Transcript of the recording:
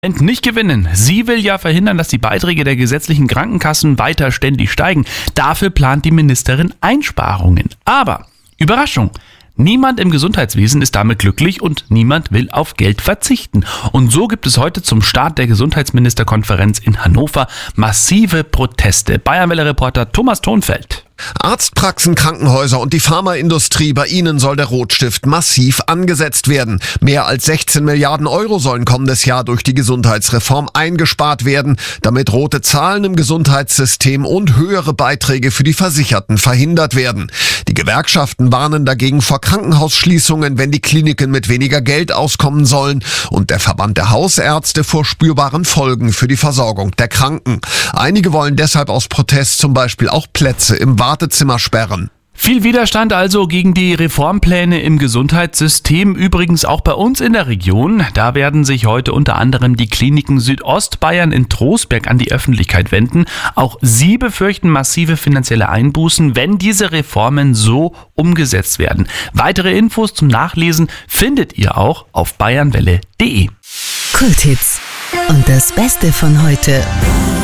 Nicht gewinnen. Sie will ja verhindern, dass die Beiträge der gesetzlichen Krankenkassen weiter ständig steigen. Dafür plant die Ministerin Einsparungen. Aber, Überraschung, niemand im Gesundheitswesen ist damit glücklich und niemand will auf Geld verzichten. Und so gibt es heute zum Start der Gesundheitsministerkonferenz in Hannover massive Proteste. Bayern-Welle-Reporter Thomas Thonfeld. Arztpraxen, Krankenhäuser und die Pharmaindustrie, bei ihnen soll der Rotstift massiv angesetzt werden. Mehr als 16 Milliarden Euro sollen kommendes Jahr durch die Gesundheitsreform eingespart werden, damit rote Zahlen im Gesundheitssystem und höhere Beiträge für die Versicherten verhindert werden. Die Gewerkschaften warnen dagegen vor Krankenhausschließungen, wenn die Kliniken mit weniger Geld auskommen sollen, und der Verband der Hausärzte vor spürbaren Folgen für die Versorgung der Kranken. Einige wollen deshalb aus Protest zum Beispiel auch Plätze im Wartezimmer sperren. Viel Widerstand also gegen die Reformpläne im Gesundheitssystem, übrigens auch bei uns in der Region. Da werden sich heute unter anderem die Kliniken Südostbayern in Trostberg an die Öffentlichkeit wenden. Auch sie befürchten massive finanzielle Einbußen, wenn diese Reformen so umgesetzt werden. Weitere Infos zum Nachlesen findet ihr auch auf bayernwelle.de. Kulthits und das Beste von heute.